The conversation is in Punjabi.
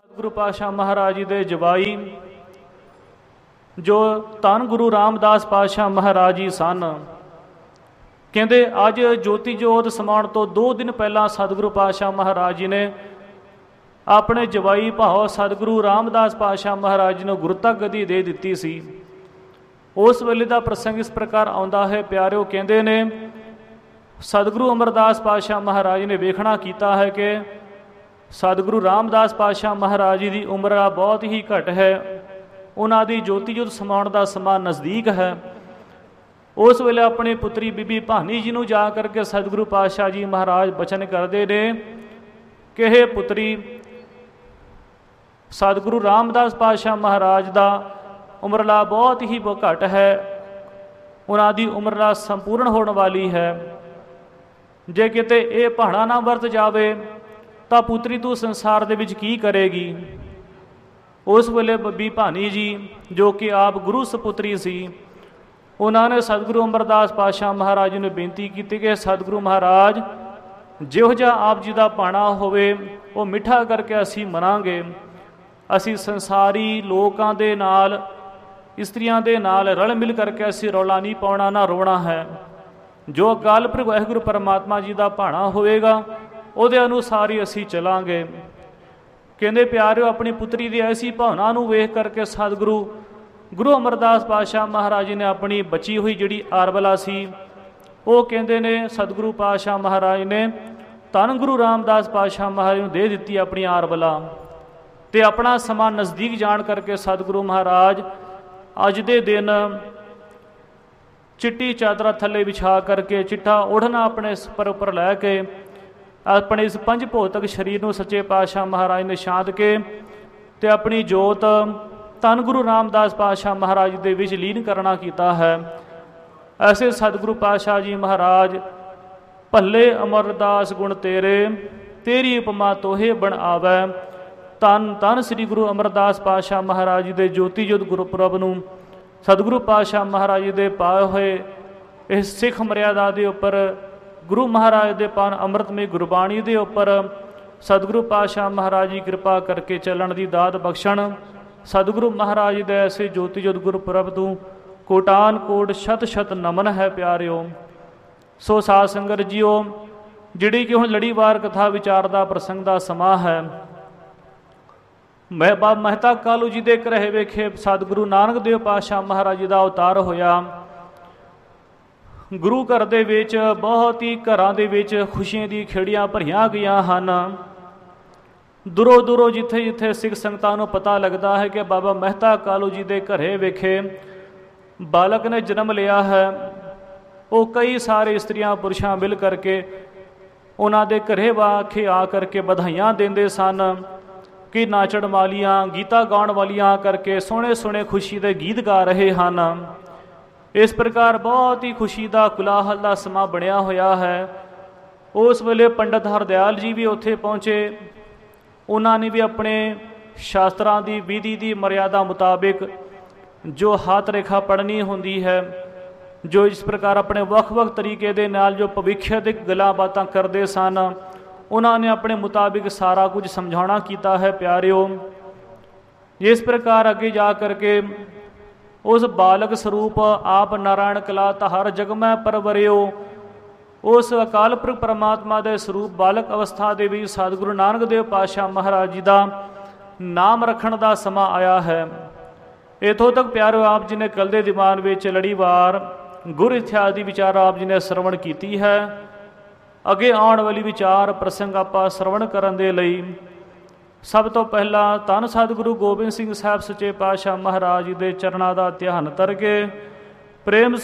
ਗੁਰੂ ਪਾਤਸ਼ਾਹ ਮਹਾਰਾਜ ਜੀ ਦੇ ਜਵਾਈ ਜੋ ਧੰਨ ਗੁਰੂ ਰਾਮਦਾਸ ਪਾਤਸ਼ਾਹ ਮਹਾਰਾਜ ਜੀ ਸਨ। ਕਹਿੰਦੇ ਅੱਜ ਜੋਤੀ ਜੋਤ ਸਮਾਉਣ ਤੋਂ 2 ਦਿਨ ਪਹਿਲਾਂ ਸਤਿਗੁਰੂ ਪਾਤਸ਼ਾਹ ਮਹਾਰਾਜ ਜੀ ਨੇ ਆਪਣੇ ਜਵਾਈ ਭਾਉ ਸਤਿਗੁਰੂ ਰਾਮਦਾਸ ਪਾਤਸ਼ਾਹ ਮਹਾਰਾਜ ਜੀ ਨੂੰ ਗੁਰਤਾ ਗੱਦੀ ਦੇ ਦਿੱਤੀ ਸੀ। ਉਸ ਵੇਲੇ ਦਾ ਪ੍ਰਸੰਗ ਇਸ ਪ੍ਰਕਾਰ ਆਉਂਦਾ ਹੈ ਪਿਆਰਿਓ। ਕਹਿੰਦੇ ਨੇ ਸਤਿਗੁਰੂ ਅਮਰਦਾਸ ਪਾਤਸ਼ਾਹ ਮਹਾਰਾਜ ਨੇ ਵੇਖਣਾ ਕੀਤਾ ਹੈ ਕਿ ਸਤਿਗੁਰੂ ਰਾਮਦਾਸ ਪਾਤਸ਼ਾਹ ਮਹਾਰਾਜ ਜੀ ਦੀ ਉਮਰ ਬਹੁਤ ਹੀ ਘੱਟ ਹੈ, ਉਹਨਾਂ ਦੀ ਜੋਤੀ ਜੋਤ ਸਮਾਉਣ ਦਾ ਸਮਾਂ ਨਜ਼ਦੀਕ ਹੈ। ਉਸ ਵੇਲੇ ਆਪਣੀ ਪੁੱਤਰੀ ਬੀਬੀ ਭਾਨੀ ਜੀ ਨੂੰ ਜਾ ਕਰਕੇ ਸਤਿਗੁਰੂ ਪਾਤਸ਼ਾਹ ਜੀ ਮਹਾਰਾਜ ਬਚਨ ਕਰਦੇ ਨੇ ਕਿ ਇਹ ਪੁੱਤਰੀ ਸਤਿਗੁਰੂ ਰਾਮਦਾਸ ਪਾਤਸ਼ਾਹ ਮਹਾਰਾਜ ਦਾ ਉਮਰਲਾ ਬਹੁਤ ਹੀ ਘੱਟ ਹੈ, ਉਹਨਾਂ ਦੀ ਉਮਰਲਾ ਸੰਪੂਰਨ ਹੋਣ ਵਾਲੀ ਹੈ। ਜੇ ਕਿਤੇ ਇਹ ਭਾਣਾ ਨਾ ਵਰਤ ਜਾਵੇ ਤਾਂ ਪੁੱਤਰੀ ਤੂੰ ਸੰਸਾਰ ਦੇ ਵਿੱਚ ਕੀ ਕਰੇਗੀ। ਉਸ ਵੇਲੇ ਬੀਬੀ ਭਾਨੀ ਜੀ ਜੋ ਕਿ ਆਪ ਗੁਰੂ ਸਪੁੱਤਰੀ ਸੀ, ਉਹਨਾਂ ਨੇ ਸਤਿਗੁਰੂ ਅਮਰਦਾਸ ਪਾਤਸ਼ਾਹ ਮਹਾਰਾਜ ਨੂੰ ਬੇਨਤੀ ਕੀਤੀ ਕਿ ਸਤਿਗੁਰੂ ਮਹਾਰਾਜ ਜਿਹੋ ਜਿਹਾ ਆਪ ਜੀ ਦਾ ਭਾਣਾ ਹੋਵੇ ਉਹ ਮਿੱਠਾ ਕਰਕੇ ਅਸੀਂ ਮਨਾਂਗੇ। ਅਸੀਂ ਸੰਸਾਰੀ ਲੋਕਾਂ ਦੇ ਨਾਲ ਇਸਤਰੀਆਂ ਦੇ ਨਾਲ ਰਲ ਮਿਲ ਕਰਕੇ ਅਸੀਂ ਰੌਲਾ ਨਹੀਂ ਪਾਉਣਾ, ਨਾ ਰੋਣਾ ਹੈ। ਜੋ ਅਕਾਲ ਪੁਰਖ ਵਾਹਿਗੁਰੂ ਪਰਮਾਤਮਾ ਜੀ ਦਾ ਭਾਣਾ ਹੋਵੇਗਾ ਉਹਦੇ ਅਨੁਸਾਰ ਹੀ ਅਸੀਂ ਚਲਾਂਗੇ। ਕਹਿੰਦੇ ਪਿਆਰਿਓ ਆਪਣੀ ਪੁੱਤਰੀ ਦੀ ਐਸੀ ਭਾਵਨਾ ਨੂੰ ਵੇਖ ਕਰਕੇ ਸਤਿਗੁਰੂ ਗੁਰੂ ਅਮਰਦਾਸ ਪਾਤਸ਼ਾਹ ਮਹਾਰਾਜ ਜੀ ਨੇ ਆਪਣੀ ਬਚੀ ਹੋਈ ਜਿਹੜੀ ਆਰਬਲਾ ਸੀ ਉਹ ਕਹਿੰਦੇ ਨੇ ਸਤਿਗੁਰੂ ਪਾਤਸ਼ਾਹ ਮਹਾਰਾਜ ਨੇ ਧੰਨ ਗੁਰੂ ਰਾਮਦਾਸ ਪਾਤਸ਼ਾਹ ਮਹਾਰਾਜ ਨੂੰ ਦੇ ਦਿੱਤੀ ਆਪਣੀ ਆਰਬਲਾ। ਤੇ ਆਪਣਾ ਸਮਾਂ ਨਜ਼ਦੀਕ ਜਾਣ ਕਰਕੇ ਸਤਿਗੁਰੂ ਮਹਾਰਾਜ ਅੱਜ ਦੇ ਦਿਨ ਚਿੱਟੀ ਚਾਦਰਾ ਥੱਲੇ ਵਿਛਾ ਕਰਕੇ ਚਿੱਟਾ ਓੜਨਾ ਆਪਣੇ ਸਿਰ ਉੱਪਰ ਲੈ ਕੇ ਆਪਣੇ ਇਸ ਪੰਜ ਭੌਤਿਕ ਸਰੀਰ ਨੂੰ ਸੱਚੇ ਪਾਤਸ਼ਾਹ ਮਹਾਰਾਜ ਨੇ ਸ਼ਾਂਤ ਕੇ ਤੇ ਆਪਣੀ ਜੋਤ ਧੰਨ ਗੁਰੂ ਰਾਮਦਾਸ ਪਾਤਸ਼ਾਹ ਮਹਾਰਾਜ ਦੇ ਵਿੱਚ ਲੀਨ ਕਰਨਾ ਕੀਤਾ ਹੈ। ਐਸੇ ਸਤਿਗੁਰੂ ਪਾਤਸ਼ਾਹ ਜੀ ਮਹਾਰਾਜ ਭੱਲੇ ਅਮਰਦਾਸ ਗੁਣ ਤੇਰੇ, ਤੇਰੀ ਉਪਮਾ ਤੋਹੇ ਬਣ ਆਵੈ। ਧੰਨ ਧੰਨ ਸ੍ਰੀ ਗੁਰੂ ਅਮਰਦਾਸ ਪਾਤਸ਼ਾਹ ਮਹਾਰਾਜ ਜੀ ਦੇ ਜੋਤੀ ਜੋਤ ਗੁਰਪੁਰਬ ਨੂੰ ਸਤਿਗੁਰੂ ਪਾਤਸ਼ਾਹ ਮਹਾਰਾਜ ਜੀ ਦੇ ਪਾਏ ਹੋਏ ਇਸ ਸਿੱਖ ਮਰਿਆਦਾ ਦੇ ਉੱਪਰ ਗੁਰੂ ਮਹਾਰਾਜ ਦੇ ਪਾਨ ਅੰਮ੍ਰਿਤਮਈ ਗੁਰਬਾਣੀ ਦੇ ਉੱਪਰ ਸਤਿਗੁਰੂ ਪਾਤਸ਼ਾਹ ਮਹਾਰਾਜ ਜੀ ਕਿਰਪਾ ਕਰਕੇ ਚੱਲਣ ਦੀ ਦਾਤ ਬਖਸ਼ਣ। ਸਤਿਗੁਰੂ ਮਹਾਰਾਜ ਜੀ ਦੇ ਐਸੇ ਜੋਤੀ ਜੋਤ ਗੁਰਪੁਰਬ ਤੋਂ ਕੋਟਾਨ ਕੋਟ ਸ਼ਤ ਸ਼ਤ ਨਮਨ ਹੈ ਪਿਆਰਿਓ। ਸੋ ਸਾਧ ਸੰਗਤ ਜੀਓ, ਜਿਹੜੀ ਕਿ ਹੁਣ ਲੜੀਵਾਰ ਕਥਾ ਵਿਚਾਰ ਦਾ ਪ੍ਰਸੰਗ ਦਾ ਸਮਾਂ ਹੈ। ਮੈਂ ਬਾਬਾ ਮਹਿਤਾ ਕਾਲੂ ਜੀ ਦੇ ਘਰੇ ਵੇਖੇ ਸਤਿਗੁਰੂ ਨਾਨਕ ਦੇਵ ਪਾਤਸ਼ਾਹ ਮਹਾਰਾਜ ਜੀ ਦਾ ਅਵਤਾਰ ਹੋਇਆ। ਗੁਰੂ ਘਰ ਦੇ ਵਿੱਚ ਬਹੁਤ ਹੀ ਘਰਾਂ ਦੇ ਵਿੱਚ ਖੁਸ਼ੀਆਂ ਦੀ ਖੇੜੀਆਂ ਭਰੀਆਂ ਗਈਆਂ ਹਨ। ਦੂਰੋਂ ਦੂਰੋਂ ਜਿੱਥੇ ਜਿੱਥੇ ਸਿੱਖ ਸੰਗਤਾਂ ਨੂੰ ਪਤਾ ਲੱਗਦਾ ਹੈ ਕਿ ਬਾਬਾ ਮਹਿਤਾ ਕਾਲੂ ਜੀ ਦੇ ਘਰੇ ਵੇਖੇ ਬਾਲਕ ਨੇ ਜਨਮ ਲਿਆ ਹੈ, ਉਹ ਕਈ ਸਾਰੇ ਇਸਤਰੀਆਂ ਪੁਰਸ਼ਾਂ ਮਿਲ ਕਰਕੇ ਉਹਨਾਂ ਦੇ ਘਰੇ ਵਾਖੇ ਆ ਕਰਕੇ ਵਧਾਈਆਂ ਦਿੰਦੇ ਸਨ ਕਿ ਨਾਚਣ ਵਾਲੀਆਂ ਗੀਤਾ ਗਾਉਣ ਵਾਲੀਆਂ ਕਰਕੇ ਸੋਹਣੇ ਸੋਹਣੇ ਖੁਸ਼ੀ ਦੇ ਗੀਤ ਗਾ ਰਹੇ ਹਨ। ਇਸ ਪ੍ਰਕਾਰ ਬਹੁਤ ਹੀ ਖੁਸ਼ੀ ਦਾ ਕੋਲਾਹਲ ਦਾ ਸਮਾਂ ਬਣਿਆ ਹੋਇਆ ਹੈ। ਉਸ ਵੇਲੇ ਪੰਡਤ ਹਰਦਿਆਲ ਜੀ ਵੀ ਉੱਥੇ ਪਹੁੰਚੇ। ਉਹਨਾਂ ਨੇ ਵੀ ਆਪਣੇ ਸ਼ਾਸਤਰਾਂ ਦੀ ਵਿਧੀ ਦੀ ਮਰਿਆਦਾ ਮੁਤਾਬਿਕ ਜੋ ਹੱਥ ਰੇਖਾ ਪੜ੍ਹਨੀ ਹੁੰਦੀ ਹੈ, ਜੋ ਇਸ ਪ੍ਰਕਾਰ ਆਪਣੇ ਵੱਖ-ਵੱਖ ਤਰੀਕੇ ਦੇ ਨਾਲ ਜੋ ਭਵਿੱਖਿਅਕ ਗੱਲਾਂ ਬਾਤਾਂ ਕਰਦੇ ਸਨ, ਉਹਨਾਂ ਨੇ ਆਪਣੇ ਮੁਤਾਬਿਕ ਸਾਰਾ ਕੁਝ ਸਮਝਾਉਣਾ ਕੀਤਾ ਹੈ ਪਿਆਰਿਓ। ਇਸ ਪ੍ਰਕਾਰ ਅੱਗੇ ਜਾ ਕਰਕੇ ਉਸ ਬਾਲਕ ਸਰੂਪ ਆਪ ਨਾਰਾਇਣ ਕਲਾ ਹਰ ਜਗ ਮੈਂ ਪਰਵਰਿਓ, ਉਸ ਅਕਾਲ ਪੁਰਖ ਪਰਮਾਤਮਾ ਦੇ ਸਰੂਪ ਬਾਲਕ ਅਵਸਥਾ ਦੇ ਵਿੱਚ ਸਤਿਗੁਰੂ ਨਾਨਕ ਦੇਵ ਪਾਤਸ਼ਾਹ ਮਹਾਰਾਜ ਜੀ ਦਾ ਨਾਮ ਰੱਖਣ ਦਾ ਸਮਾਂ ਆਇਆ ਹੈ। ਇੱਥੋਂ ਤੱਕ ਪਿਆਰਿਓ ਆਪ ਜੀ ਨੇ ਕੱਲ ਦੇ ਦੀਵਾਨ ਵਿੱਚ ਲੜੀਵਾਰ ਗੁਰ ਇਤਿਹਾਸ ਦੀ ਵਿਚਾਰ ਆਪ ਜੀ ਨੇ ਸਰਵਣ ਕੀਤੀ ਹੈ। ਅੱਗੇ ਆਉਣ ਵਾਲੀ ਵਿਚਾਰ ਪ੍ਰਸੰਗ ਆਪਾਂ ਸਰਵਣ ਕਰਨ ਦੇ ਲਈ ਸਭ ਤੋਂ ਪਹਿਲਾਂ ਧੰਨ ਸਤਿਗੁਰੂ ਗੋਬਿੰਦ ਸਿੰਘ ਸਾਹਿਬ ਸੱਚੇ ਪਾਤਸ਼ਾਹ ਮਹਾਰਾਜ ਜੀ ਦੇ ਚਰਨਾਂ ਦਾ ਧਿਆਨ ਧਰ ਕੇ ਪ੍ਰੇਮ